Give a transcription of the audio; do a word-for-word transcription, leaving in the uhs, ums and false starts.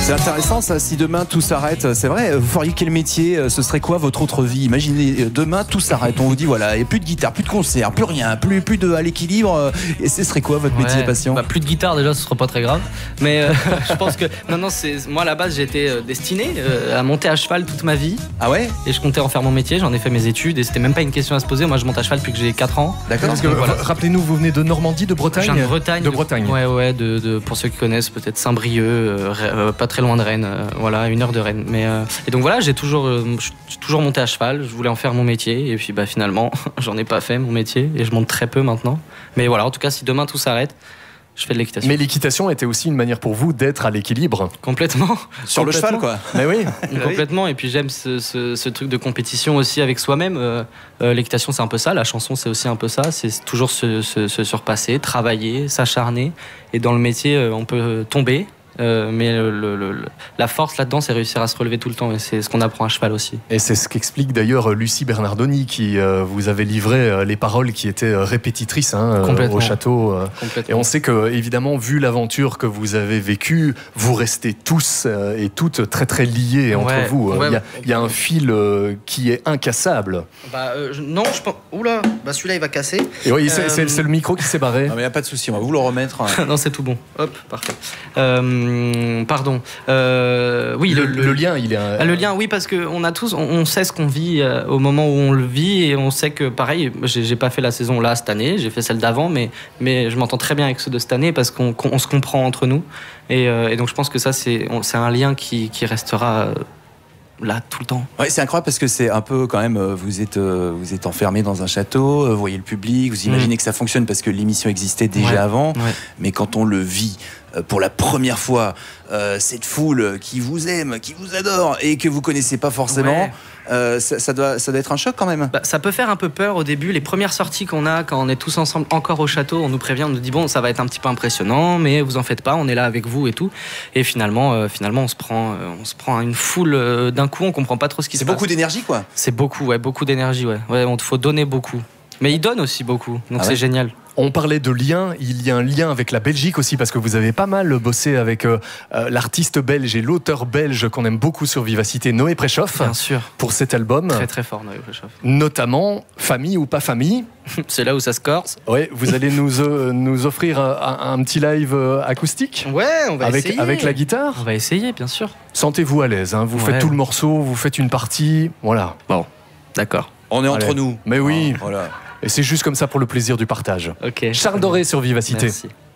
C'est intéressant ça, si demain tout s'arrête, c'est vrai, vous feriez quel métier, ce serait quoi votre autre vie? Imaginez, demain tout s'arrête, on vous dit voilà, il n'y a plus de guitare, plus de concert, plus rien, plus, plus de à l'équilibre, et ce serait quoi votre ouais, métier passion? Bah, plus de guitare déjà, ce serait pas très grave, mais euh, je pense que, non non, c'est, moi à la base j'ai été euh, destiné euh, à monter à cheval toute ma vie. Ah ouais? Et je comptais en faire mon métier, j'en ai fait mes études, et c'était même pas une question à se poser, moi je monte à cheval depuis que j'ai quatre ans. D'accord, parce que voilà. Rappelez-nous, vous venez de Normandie, de Bretagne? Je viens de Bretagne. De Bretagne. Ouais, ouais, de, de, pour ceux qui connaissent peut-être Saint-Brieuc, euh, euh, pas très loin de Rennes, euh, voilà, une heure de Rennes. Mais, euh, et donc voilà, j'ai toujours, euh, j'ai toujours monté à cheval, je voulais en faire mon métier, et puis bah, finalement, j'en ai pas fait mon métier, et je monte très peu maintenant. Mais voilà, en tout cas, si demain tout s'arrête, je fais de l'équitation. Mais l'équitation était aussi une manière pour vous d'être à l'équilibre. Complètement. Sur le cheval, quoi. Mais oui. Complètement. Et puis j'aime ce, ce, ce truc de compétition aussi avec soi-même. Euh, euh, l'équitation, c'est un peu ça. La chanson, c'est aussi un peu ça. C'est toujours se, se, se surpasser, travailler, s'acharner. Et dans le métier, euh, on peut tomber. Euh, mais le, le, le, la force là-dedans, c'est réussir à se relever tout le temps, et c'est ce qu'on apprend à cheval aussi. Et c'est ce qu'explique d'ailleurs Lucie Bernardoni, qui euh, vous avait livré euh, les paroles qui étaient euh, répétitrices hein, euh, au château. Euh, et on sait que, évidemment, vu l'aventure que vous avez vécue, vous restez tous euh, et toutes très très liés entre ouais, vous. Il ouais, y, a, il y a un fil euh, qui est incassable. Bah, euh, je, non, je pense. Oula, bah celui-là il va casser. Et oui, c'est, euh... c'est, c'est le micro qui s'est barré. Non, mais il n'y a pas de souci, on va vous le remettre. Non, c'est tout bon. Hop, parfait. Euh, Pardon. Euh, oui, le, le, le lien, il est. Un... Le lien, oui, parce que on a tous, on, on sait ce qu'on vit euh, au moment où on le vit, et on sait que, pareil, j'ai, j'ai pas fait la saison là cette année, j'ai fait celle d'avant, mais mais je m'entends très bien avec ceux de cette année parce qu'on, on se comprend entre nous, et, euh, et donc je pense que ça c'est, on, c'est un lien qui, qui restera. Euh, là tout le temps. Ouais, c'est incroyable parce que c'est un peu quand même, vous êtes, vous êtes enfermé dans un château, vous voyez le public, vous imaginez mmh. que ça fonctionne parce que l'émission existait déjà ouais. avant, ouais. mais quand on le vit pour la première fois, euh, cette foule qui vous aime, qui vous adore et que vous connaissez pas forcément, ouais. euh, ça, ça, doit, ça doit être un choc quand même. Bah, ça peut faire un peu peur au début. Les premières sorties qu'on a quand on est tous ensemble encore au château, on nous prévient, on nous dit bon, ça va être un petit peu impressionnant, mais vous en faites pas, on est là avec vous et tout. Et finalement, euh, finalement, on se prend, euh, on se prend une foule euh, d'un coup, on comprend pas trop ce qui c'est se passe. C'est beaucoup d'énergie, quoi. C'est beaucoup, ouais, beaucoup d'énergie, ouais. Ouais, il faut donner beaucoup. Mais ils donnent aussi beaucoup, donc ah c'est ouais. génial. On parlait de lien, il y a un lien avec la Belgique aussi, parce que vous avez pas mal bossé avec euh, l'artiste belge et l'auteur belge qu'on aime beaucoup sur Vivacité, Noé Préchoff. Bien sûr. Pour cet album. Très très fort, Noé Préchoff. Notamment, famille ou pas famille. C'est là où ça se corse. Oui, vous allez nous, euh, nous offrir un, un petit live euh, acoustique. Ouais, on va avec, essayer. Avec la guitare. On va essayer, bien sûr. Sentez-vous à l'aise, hein, vous ouais. faites tout le morceau, vous faites une partie, voilà. Bon, d'accord. On est entre Allez. nous. Mais oui. Oh, voilà. Et c'est juste comme ça pour le plaisir du partage. Okay. Charles Doré sur Vivacité. Merci.